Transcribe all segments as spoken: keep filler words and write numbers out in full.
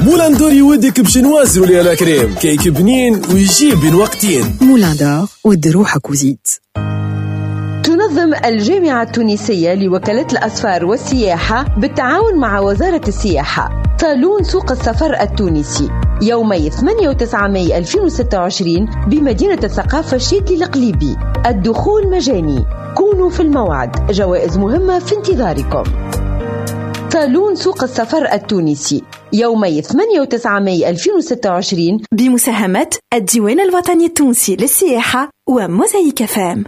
مولان دور يودك باش نوازروا لي على كريم كيك بنين ويجيب بين وقتين. مولان دور ود روحك وزيد. تنظم الجامعة التونسية لوكالة الأسفار والسياحة بالتعاون مع وزارة السياحة صالون سوق السفر التونسي يومي ثمانية وتسعة ماي ألفين وستة وعشرين بمدينة الثقافة الشيدلي القليبي. الدخول مجاني، كونوا في الموعد، جوائز مهمة في انتظاركم. صالون سوق السفر التونسي يومي ثمانية وتسعة ماي ألفين وستة وعشرين بمساهمة الديوان الوطني التونسي للسياحة وموزايك فام.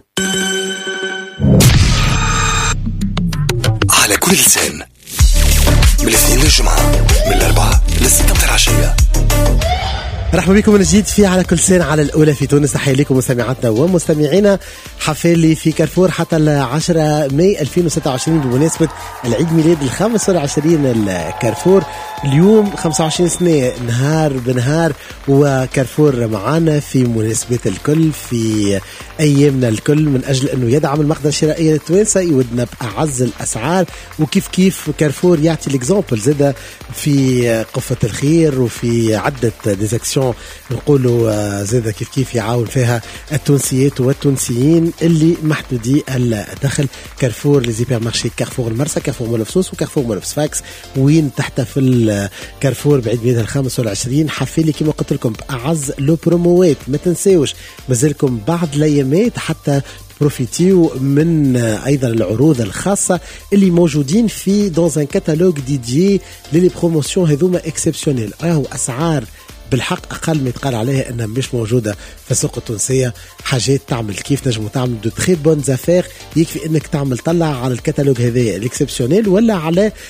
على كل لسان من الاثنين للجمعة من الأربعة للستة متاع العشية. مرحبا بكم من جديد في على كل سنة على الأولى في تونس. تحية لكم مستمعاتنا ومستمعينا. حفالي في كارفور حتى العشرة ماي ألفين وستة وعشرين بمناسبة العيد ميلاد الخامس والعشرين الكارفور. اليوم خمسة وعشرين سنة نهار بنهار وكارفور معانا في مناسبة الكل في أيامنا الكل من أجل أنه يدعم المقدرة الشرائية للتوانسة يودنا بأعز الأسعار. وكيف كيف كارفور يعطي الإكزامبل زادة في قفة الخير وفي عدة ديزاكسيون نقولوا زادة كيف كيف يعاون فيها التونسيات والتونسيين اللي محدودي الدخل. كارفور لزيبير مارشي كارفور المرسى كارفور مولفسوس وكارفور مولفسفاكس وين تحتفل كارفور بعيد ميلادها الخامس والعشرين. حفلي كما قلت لكم بأعز لو بروموات. ما تنساوش مازالكم بعض الايامات حتى بروفيتيو من ايضا العروض الخاصه اللي موجودين في دون ان كاتالوج ديديي للي بروموسيون هذوما اكسبسيونيل. راهو اسعار بالحق أقل ما يتقال عليها أنها مش موجودة في السوق التونسية. حاجات تعمل كيف نجموا تعمل دو تري بون زافير. يكفي أنك تعمل طلع على الكتالوج هذا الإكسبسيونيل ولا على